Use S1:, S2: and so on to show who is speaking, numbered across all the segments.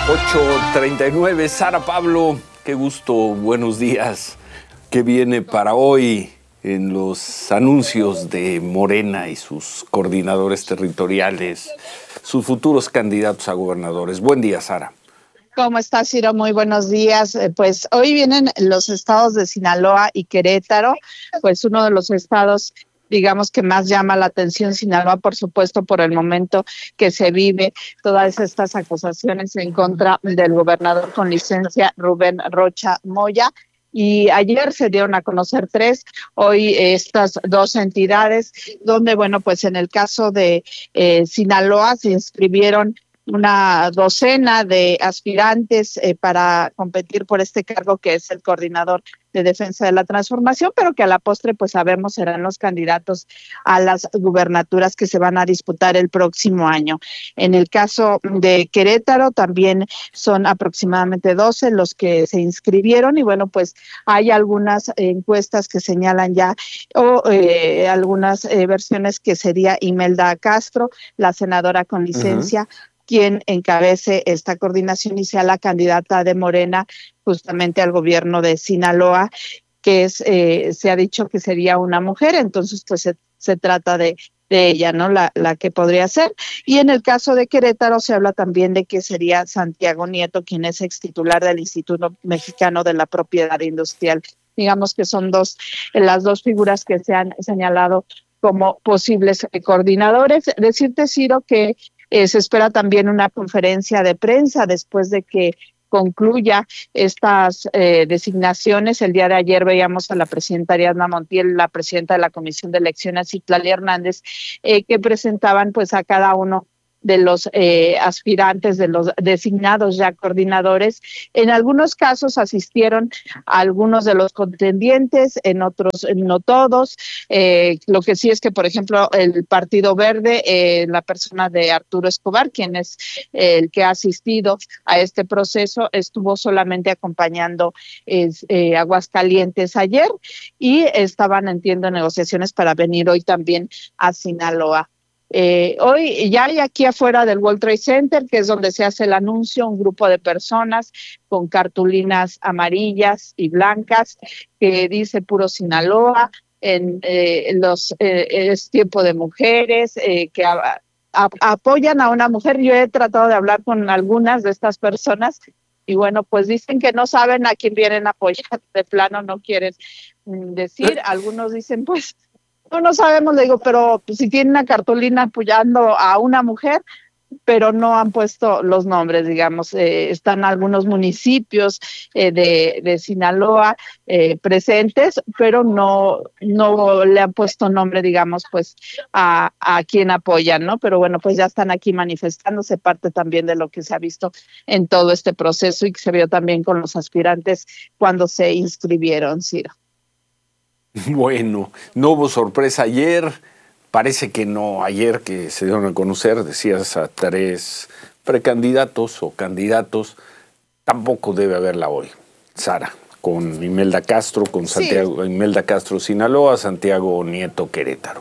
S1: 8:39, Sara Pablo, qué gusto, buenos días. ¿Qué viene para hoy en los anuncios de Morena y sus coordinadores territoriales, sus futuros candidatos a gobernadores? Buen día, Sara.
S2: ¿Cómo estás, Ciro? Muy buenos días. Pues hoy vienen los estados de Sinaloa y Querétaro, pues uno de los estados, digamos, que más llama la atención. Sinaloa, por supuesto, por el momento que se vive, todas estas acusaciones en contra del gobernador con licencia Rubén Rocha Moya. Y ayer se dieron a conocer tres, hoy estas dos entidades, donde, bueno, pues en el caso de Sinaloa se inscribieron una docena de aspirantes para competir por este cargo, que es el coordinador de defensa de la transformación, pero que a la postre pues sabemos serán los candidatos a las gubernaturas que se van a disputar el próximo año. En el caso de Querétaro también son aproximadamente 12 los que se inscribieron, y bueno, pues hay algunas encuestas que señalan ya o algunas versiones que sería Imelda Castro, la senadora con licencia, quien encabece esta coordinación y sea la candidata de Morena justamente al gobierno de Sinaloa, que es, se ha dicho que sería una mujer, entonces pues se trata de ella, ¿no? La que podría ser. Y en el caso de Querétaro se habla también de que sería Santiago Nieto, quien es ex titular del Instituto Mexicano de la Propiedad Industrial. Digamos que son las dos figuras que se han señalado como posibles coordinadores. Decirte, Ciro, que se espera también una conferencia de prensa después de que concluya estas designaciones. El día de ayer veíamos a la presidenta Ariadna Montiel, la presidenta de la Comisión de Elecciones, Citlali Hernández, que presentaban pues a cada uno de los aspirantes, de los designados ya coordinadores. En algunos casos asistieron a algunos de los contendientes, en otros no todos. Lo que sí es que, por ejemplo, el Partido Verde, la persona de Arturo Escobar, quien es el que ha asistido a este proceso, estuvo solamente acompañando Aguascalientes ayer, y estaban, entiendo, negociaciones para venir hoy también a Sinaloa. Hoy ya hay aquí afuera del World Trade Center, que es donde se hace el anuncio, un grupo de personas con cartulinas amarillas y blancas que dice puro Sinaloa, es tiempo de mujeres, que apoyan a una mujer. Yo he tratado de hablar con algunas de estas personas y bueno, pues dicen que no saben a quién vienen a apoyar, de plano no quieren decir. Algunos dicen pues no sabemos, le digo, pero pues, si tienen una cartulina apoyando a una mujer, pero no han puesto los nombres, digamos. Están algunos municipios de Sinaloa presentes, pero no le han puesto nombre, digamos, pues a quien apoyan, ¿no? Pero bueno, pues ya están aquí manifestándose, parte también de lo que se ha visto en todo este proceso y que se vio también con los aspirantes cuando se inscribieron, Ciro.
S1: Bueno, no hubo sorpresa ayer, parece que no. Ayer que se dieron a conocer, decías, a 3 precandidatos o candidatos, tampoco debe haberla hoy, Sara, con Imelda Castro, con Santiago, sí. Imelda Castro Sinaloa, Santiago Nieto Querétaro.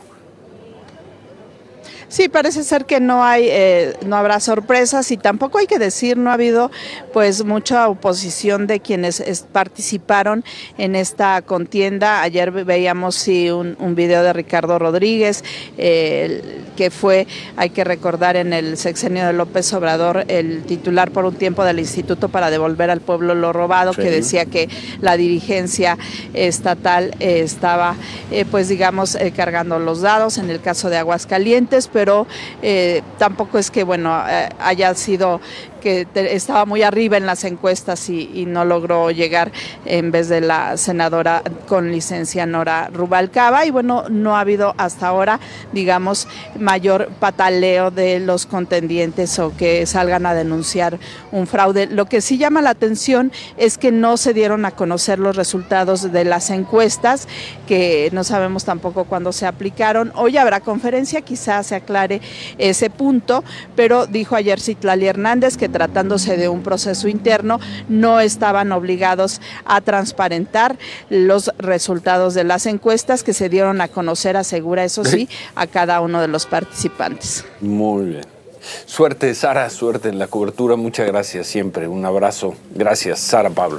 S2: Sí, parece ser que no habrá sorpresas, y tampoco hay que decir, no ha habido pues mucha oposición de quienes participaron en esta contienda. Ayer veíamos un video de Ricardo Rodríguez, que fue, hay que recordar, en el sexenio de López Obrador, el titular por un tiempo del Instituto para Devolver al Pueblo lo Robado, sí, que decía que la dirigencia estatal estaba pues digamos cargando los dados en el caso de Aguascalientes, pero tampoco es que bueno haya sido que estaba muy arriba en las encuestas y no logró llegar en vez de la senadora con licencia Nora Rubalcaba. Y bueno, no ha habido hasta ahora, digamos, mayor pataleo de los contendientes o que salgan a denunciar un fraude. Lo que sí llama la atención es que no se dieron a conocer los resultados de las encuestas, que no sabemos tampoco cuándo se aplicaron. Hoy habrá conferencia, quizás se aclare ese punto, pero dijo ayer Citlali Hernández que tratándose de un proceso interno, no estaban obligados a transparentar los resultados de las encuestas que se dieron a conocer, asegura, eso sí, a cada uno de los participantes.
S1: Muy bien. Suerte, Sara, suerte en la cobertura. Muchas gracias siempre. Un abrazo. Gracias, Sara Pablo.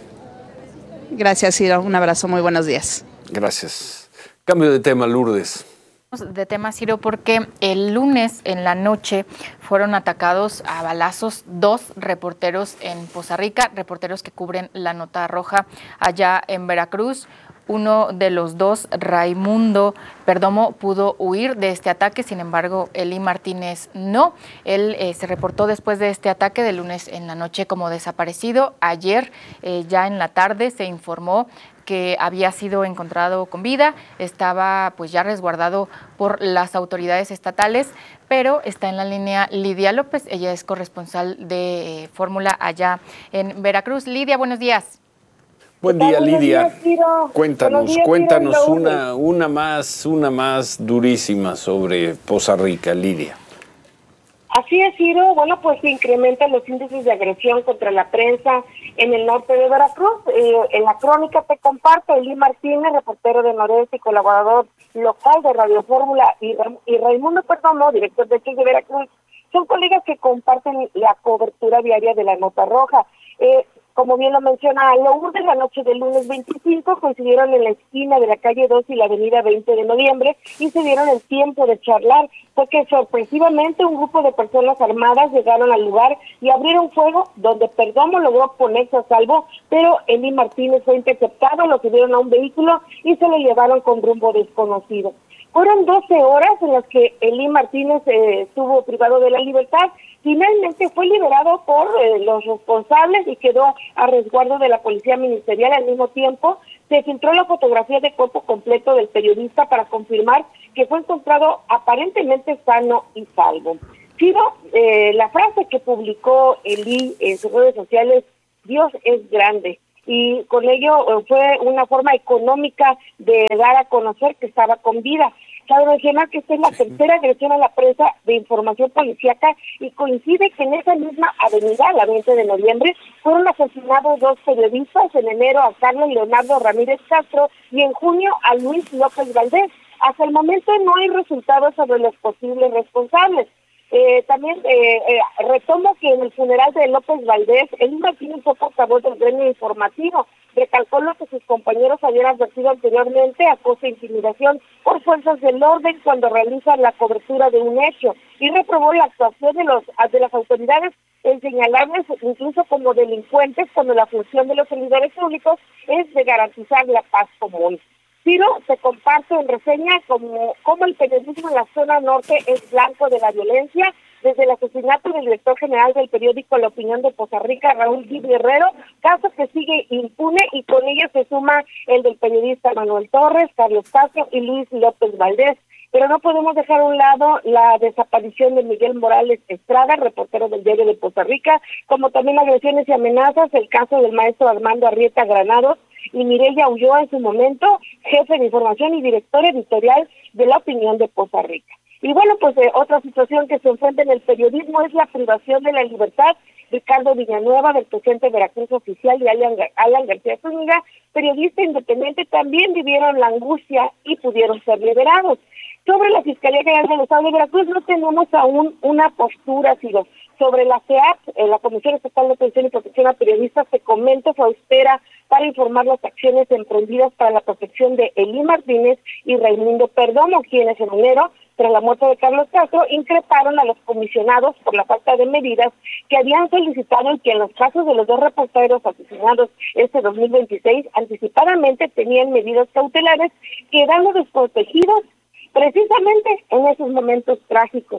S2: Gracias, Ciro. Un abrazo. Muy buenos días.
S1: Gracias. Cambio de tema, Lourdes.
S3: De tema, Ciro, porque el lunes en la noche fueron atacados a balazos 2 reporteros en Poza Rica, reporteros que cubren la Nota Roja allá en Veracruz. Uno de los 2, Raimundo Perdomo, pudo huir de este ataque, sin embargo, Elí Martínez no. Él se reportó después de este ataque del lunes en la noche como desaparecido. Ayer, ya en la tarde, se informó que había sido encontrado con vida, estaba pues ya resguardado por las autoridades estatales, pero está en la línea Lidia López, ella es corresponsal de Fórmula allá en Veracruz. Lidia, buenos días.
S1: Buen día, Lidia. Cuéntanos
S4: Ciro,
S1: una más durísima sobre Poza Rica, Lidia.
S4: Así es, Ciro. Bueno, pues se incrementan los índices de agresión contra la prensa en el norte de Veracruz. En la crónica te comparto, Elí Martínez, reportero de Noreste y colaborador local de Radio Fórmula, y Raimundo Perdomo, director de Hechos de Veracruz, son colegas que comparten la cobertura diaria de la Nota Roja. Como bien lo menciona Lourdes, la noche del lunes 25 coincidieron en la esquina de la calle 2 y la avenida 20 de noviembre y se dieron el tiempo de charlar. Fue que sorpresivamente un grupo de personas armadas llegaron al lugar y abrieron fuego, donde Perdomo logró ponerse a salvo, pero Elí Martínez fue interceptado, lo subieron a un vehículo y se lo llevaron con rumbo desconocido. Fueron 12 horas en las que Elí Martínez estuvo privado de la libertad. Finalmente fue liberado por los responsables y quedó a resguardo de la policía ministerial. Al mismo tiempo, se filtró la fotografía de cuerpo completo del periodista para confirmar que fue encontrado aparentemente sano y salvo. Ciro, la frase que publicó Elí en sus redes sociales, Dios es grande, y con ello fue una forma económica de dar a conocer que estaba con vida. Cabe mencionar que esta es la tercera agresión a la prensa de información policíaca y coincide que en esa misma avenida, la 20 de noviembre, fueron asesinados 2 periodistas, en enero a Carlos Leonardo Ramírez Castro y en junio a Luis López Valdés. Hasta el momento no hay resultados sobre los posibles responsables. También retomo que en el funeral de López Valdés, Elí Martínez fue portavoz del gremio informativo. Recalcó lo que sus compañeros habían advertido anteriormente, acoso e intimidación por fuerzas del orden cuando realizan la cobertura de un hecho, y reprobó la actuación de las autoridades en señalarles incluso como delincuentes cuando la función de los servidores públicos es de garantizar la paz común. Ciro, se comparte en reseña como el periodismo en la zona norte es blanco de la violencia, desde el asesinato del director general del periódico La Opinión de Poza Rica, Raúl Gil Guerrero, caso que sigue impune, y con ello se suma el del periodista Manuel Torres, Carlos Castro y Luis López Valdés. Pero no podemos dejar a un lado la desaparición de Miguel Morales Estrada, reportero del Diario de Poza Rica, como también agresiones y amenazas, el caso del maestro Armando Arrieta Granados y Mireya Ulloa, en su momento jefe de información y director editorial de La Opinión de Poza Rica. Y bueno, pues otra situación que se enfrenta en el periodismo es la privación de la libertad. Ricardo Villanueva, del presidente de Veracruz Oficial, y Alan García Zúñiga, periodista independiente, también vivieron la angustia y pudieron ser liberados. Sobre la Fiscalía General del Estado de Veracruz no tenemos aún una postura, sino sobre la CEAP, la Comisión Estatal de Atención y Protección a Periodistas, se comenta fue austera para informar las acciones emprendidas para la protección de Elí Martínez y Raimundo Perdomo, quienes en enero, tras la muerte de Carlos Castro, increparon a los comisionados por la falta de medidas que habían solicitado y que en los casos de los 2 reporteros asesinados este 2026 anticipadamente tenían medidas cautelares, quedando desprotegidos precisamente en esos momentos trágicos.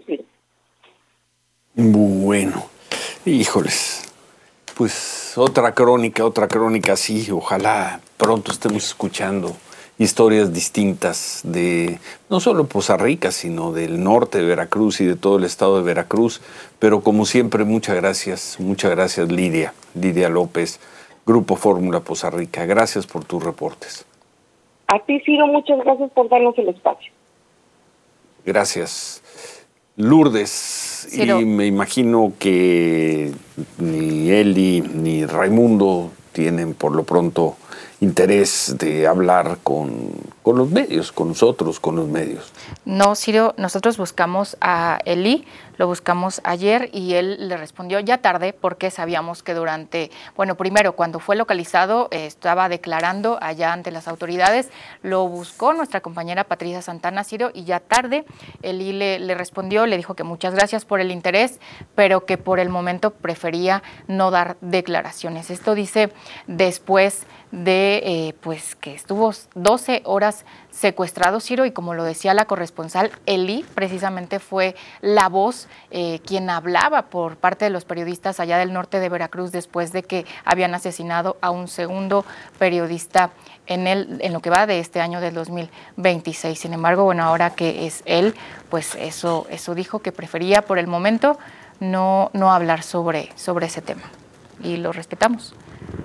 S1: Bueno, híjoles, pues otra crónica, sí, ojalá pronto estemos escuchando historias distintas de no solo Poza Rica, sino del norte de Veracruz y de todo el estado de Veracruz. Pero como siempre, muchas gracias Lidia López, Grupo Fórmula Poza Rica. Gracias por tus reportes.
S4: A ti, Ciro, muchas gracias por darnos el espacio.
S1: Gracias. Lourdes,
S3: Ciro.
S1: Y me imagino que ni Eli ni Raimundo tienen por lo pronto interés de hablar con los medios, con nosotros, con los medios.
S3: No, Ciro, nosotros buscamos a Eli, lo buscamos ayer y él le respondió ya tarde porque sabíamos que primero cuando fue localizado estaba declarando allá ante las autoridades, lo buscó nuestra compañera Patricia Santana, Ciro, y ya tarde Eli le respondió, le dijo que muchas gracias por el interés, pero que por el momento prefería no dar declaraciones. Esto dice después de que estuvo 12 horas secuestrado, Ciro, y como lo decía la corresponsal, Eli precisamente fue la voz quien hablaba por parte de los periodistas allá del norte de Veracruz después de que habían asesinado a un segundo periodista en lo que va de este año del 2026. Sin embargo, ahora que es él, pues eso dijo que prefería por el momento no hablar sobre ese tema. Y lo respetamos.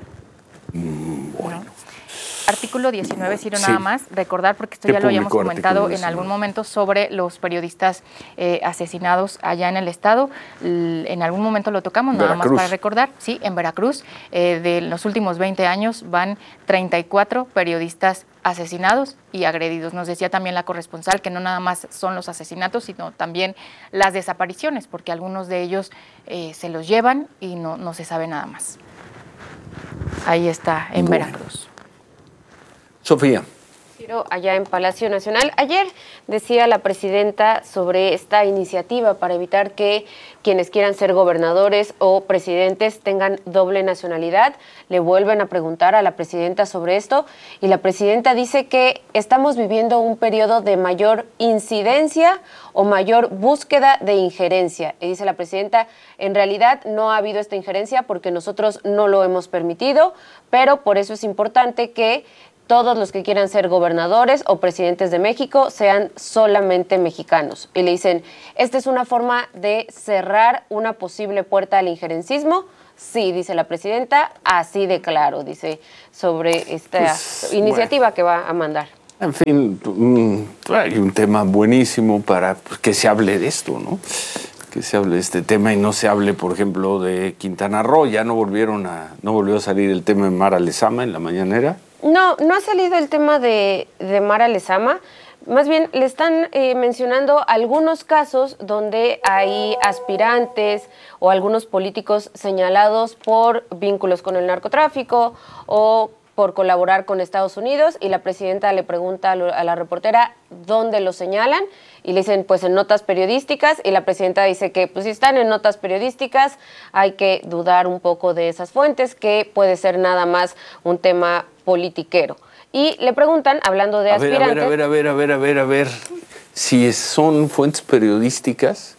S1: Bueno.
S3: Artículo 19, Ciro,
S1: Sí.
S3: nada más, recordar, porque esto ya lo habíamos comentado en algún momento sobre los periodistas asesinados allá en el estado. En algún momento lo tocamos, nada más para recordar, sí, en Veracruz, de los últimos 20 años van 34 periodistas asesinados y agredidos. Nos decía también la corresponsal que no nada más son los asesinatos, sino también las desapariciones, porque algunos de ellos se los llevan y no se sabe nada más. Ahí está, en Veracruz.
S1: Sofía.
S5: Allá en Palacio Nacional. Ayer decía la presidenta sobre esta iniciativa para evitar que quienes quieran ser gobernadores o presidentes tengan doble nacionalidad. Le vuelven a preguntar a la presidenta sobre esto y la presidenta dice que estamos viviendo un periodo de mayor incidencia o mayor búsqueda de injerencia. Y dice la presidenta, en realidad no ha habido esta injerencia porque nosotros no lo hemos permitido, pero por eso es importante que todos los que quieran ser gobernadores o presidentes de México sean solamente mexicanos. Y le dicen, ¿esta es una forma de cerrar una posible puerta al injerencismo? Sí, dice la presidenta, así de claro, dice, sobre esta iniciativa que va a mandar.
S1: En fin, hay un tema buenísimo para que se hable de esto, ¿no? Que se hable de este tema y no se hable, por ejemplo, de Quintana Roo. Ya no volvió a salir el tema de Mara Lezama en la mañanera.
S5: No ha salido el tema de Mara Lezama. Más bien le están mencionando algunos casos donde hay aspirantes o algunos políticos señalados por vínculos con el narcotráfico o por colaborar con Estados Unidos, y la presidenta le pregunta a la reportera dónde lo señalan y le dicen pues en notas periodísticas, y la presidenta dice que pues si están en notas periodísticas hay que dudar un poco de esas fuentes, que puede ser nada más un tema politiquero. Y le preguntan, hablando de aspirantes...
S1: A ver. Si son fuentes periodísticas,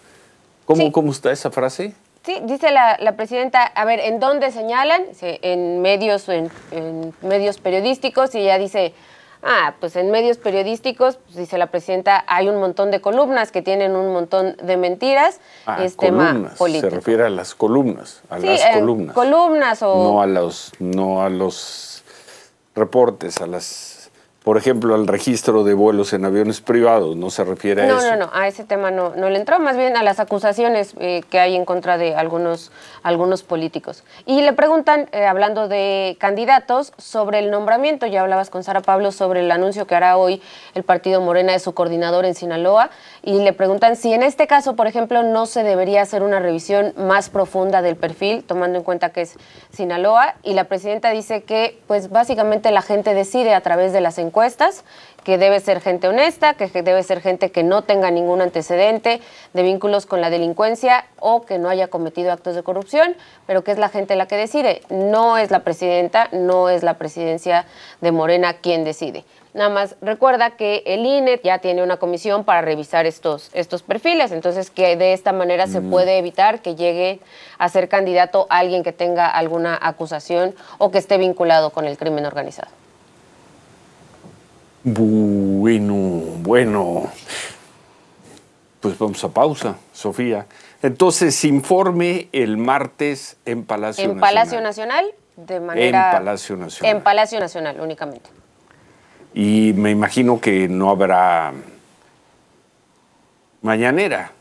S1: ¿cómo está esa frase?
S5: Sí, dice la presidenta, a ver, ¿en dónde señalan? En medios, en medios periodísticos, y ella dice, pues en medios periodísticos, pues dice la presidenta, hay un montón de columnas que tienen un montón de mentiras. Es tema político.
S1: Se refiere a las columnas, columnas.
S5: Columnas o...
S1: No a los reportes, por ejemplo, al registro de vuelos en aviones privados, ¿no se refiere a eso?
S5: No, a ese tema no le entró, más bien a las acusaciones que hay en contra de algunos políticos. Y le preguntan, hablando de candidatos, sobre el nombramiento. Ya hablabas con Sara Pablo sobre el anuncio que hará hoy el partido Morena de su coordinador en Sinaloa, y le preguntan si en este caso, por ejemplo, no se debería hacer una revisión más profunda del perfil, tomando en cuenta que es Sinaloa, y la presidenta dice que pues básicamente la gente decide a través de las encuestas, que debe ser gente honesta, que debe ser gente que no tenga ningún antecedente de vínculos con la delincuencia o que no haya cometido actos de corrupción, pero que es la gente la que decide. No es la presidenta, no es la presidencia de Morena quien decide. Nada más recuerda que el INE ya tiene una comisión para revisar estos perfiles, entonces que de esta manera se puede evitar que llegue a ser candidato a alguien que tenga alguna acusación o que esté vinculado con el crimen organizado.
S1: Bueno. Pues vamos a pausa, Sofía. Entonces, informe el martes en Palacio Nacional.
S5: En Palacio Nacional, de manera...
S1: En Palacio Nacional.
S5: En Palacio Nacional, únicamente.
S1: Y me imagino que no habrá mañanera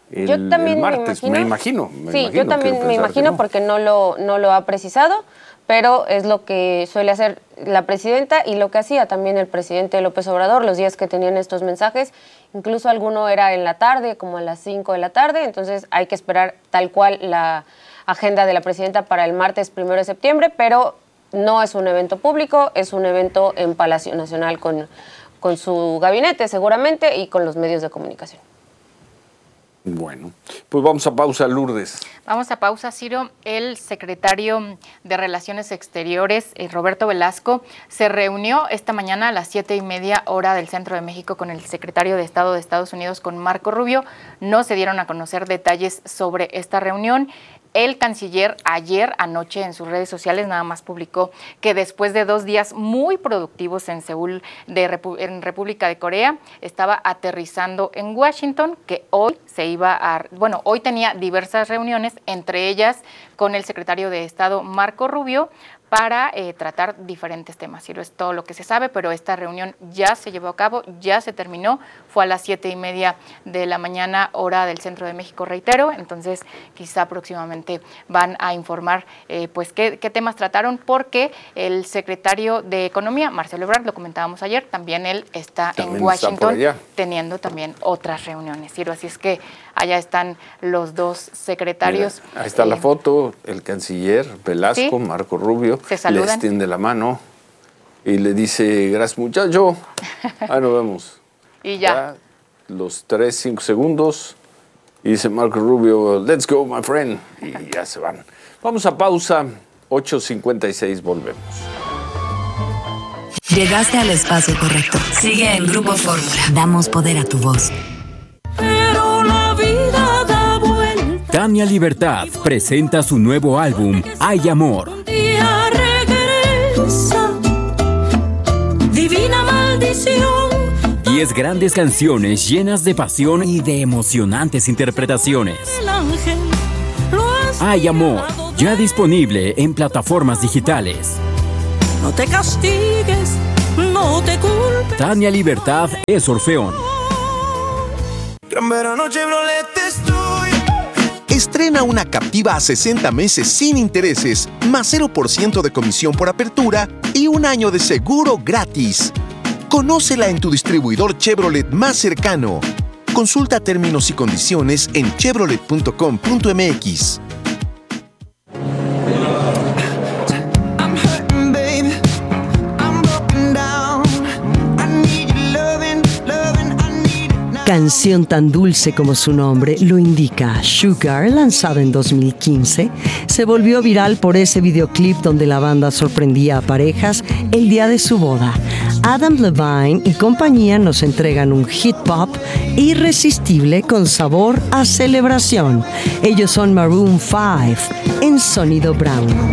S1: el martes. Me imagino.
S5: Sí, yo también me imagino porque no lo ha precisado, pero es lo que suele hacer la presidenta y lo que hacía también el presidente López Obrador los días que tenían estos mensajes. Incluso alguno era en la tarde, como a las 5 de la tarde, entonces hay que esperar tal cual la agenda de la presidenta para el martes 1 de septiembre, pero no es un evento público, es un evento en Palacio Nacional con su gabinete seguramente y con los medios de comunicación.
S1: Bueno, pues vamos a pausa, Lourdes.
S3: Vamos a pausa, Ciro. El secretario de Relaciones Exteriores, Roberto Velasco, se reunió esta mañana a las 7:30 hora del Centro de México con el secretario de Estado de Estados Unidos, con Marco Rubio. No se dieron a conocer detalles sobre esta reunión. El canciller anoche en sus redes sociales nada más publicó que después de 2 días muy productivos en Seúl, en República de Corea, estaba aterrizando en Washington, que hoy hoy tenía diversas reuniones, entre ellas con el secretario de Estado Marco Rubio, para tratar diferentes temas. Ciro, es todo lo que se sabe, pero esta reunión ya se llevó a cabo, ya se terminó, fue a las 7:30 de la mañana, hora del Centro de México, reitero, entonces quizá próximamente van a informar pues qué temas trataron, porque el secretario de Economía, Marcelo Ebrard, lo comentábamos ayer, también él está en Washington teniendo también otras reuniones, Ciro, así es que allá están los dos secretarios.
S1: Mira, ahí está la foto, el canciller Velasco, ¿sí? Marco Rubio,
S3: se saludan,
S1: le extiende la mano y le dice, gracias muchacho, ahí nos vemos.
S3: Y ya.
S1: Los 5 segundos, y dice Marco Rubio, let's go my friend, y ya se van. Vamos a pausa, 8:56, volvemos.
S6: Llegaste al espacio correcto. Sigue en Grupo Fórmula. Damos poder a tu voz.
S7: Tania Libertad presenta su nuevo álbum, Hay Amor. Divina maldición. 10 grandes canciones llenas de pasión y de emocionantes interpretaciones. Hay Amor, ya disponible en plataformas digitales. No te castigues, no te culpes. Tania Libertad es Orfeón.
S8: Gran verano Chevrolet estoy.
S9: Estrena una Captiva a 60 meses sin intereses, más 0% de comisión por apertura y 1 año de seguro gratis. Conócela en tu distribuidor Chevrolet más cercano. Consulta términos y condiciones en chevrolet.com.mx.
S10: Canción tan dulce como su nombre lo indica, Sugar, lanzado en 2015, se volvió viral por ese videoclip donde la banda sorprendía a parejas el día de su boda. Adam Levine y compañía nos entregan un hit pop irresistible con sabor a celebración. Ellos son Maroon 5 en Sonido Brown.